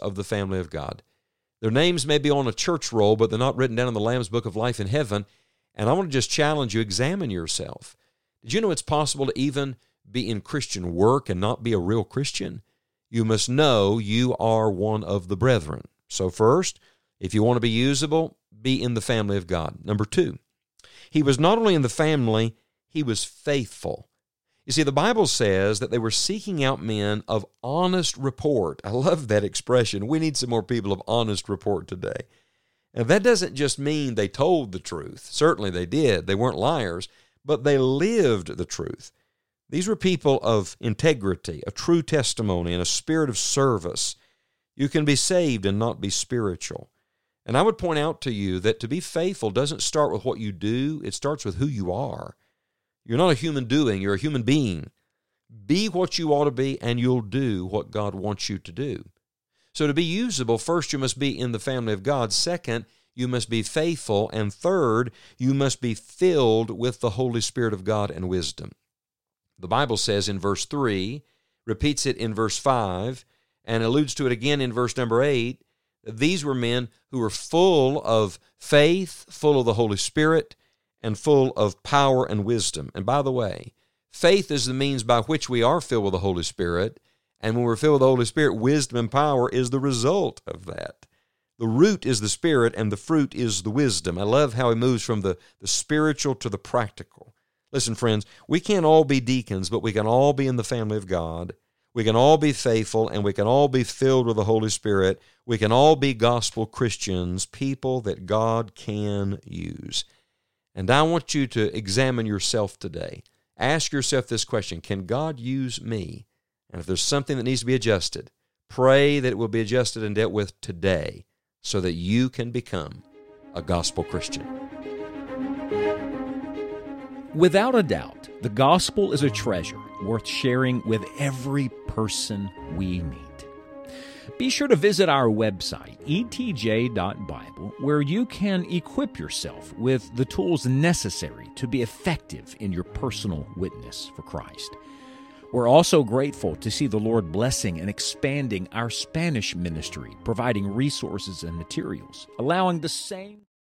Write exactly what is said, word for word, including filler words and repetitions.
of the family of God. Their names may be on a church roll, but they're not written down in the Lamb's Book of Life in heaven. And I want to just challenge you, examine yourself. Did you know it's possible to even be in Christian work and not be a real Christian? You must know you are one of the brethren. So first, if you want to be usable, be in the family of God. Number two, he was not only in the family, he was faithful. You see, the Bible says that they were seeking out men of honest report. I love that expression. We need some more people of honest report today. And that doesn't just mean they told the truth. Certainly they did. They weren't liars, but they lived the truth. These were people of integrity, a true testimony, and a spirit of service. You can be saved and not be spiritual. And I would point out to you that to be faithful doesn't start with what you do. It starts with who you are. You're not a human doing. You're a human being. Be what you ought to be, and you'll do what God wants you to do. So to be usable, first, you must be in the family of God. Second, you must be faithful. And third, you must be filled with the Holy Spirit of God and wisdom. The Bible says in verse three, repeats it in verse five, and alludes to it again in verse number eight, that these were men who were full of faith, full of the Holy Spirit, and full of power and wisdom. And by the way, faith is the means by which we are filled with the Holy Spirit, and when we're filled with the Holy Spirit, wisdom and power is the result of that. The root is the Spirit, and the fruit is the wisdom. I love how he moves from the, the spiritual to the practical. Listen, friends, we can't all be deacons, but we can all be in the family of God. We can all be faithful, and we can all be filled with the Holy Spirit. We can all be gospel Christians, people that God can use. And I want you to examine yourself today. Ask yourself this question: can God use me? And if there's something that needs to be adjusted, pray that it will be adjusted and dealt with today so that you can become a gospel Christian. Without a doubt, the gospel is a treasure worth sharing with every person we meet. Be sure to visit our website, e t j dot bible, where you can equip yourself with the tools necessary to be effective in your personal witness for Christ. We're also grateful to see the Lord blessing and expanding our Spanish ministry, providing resources and materials, allowing the same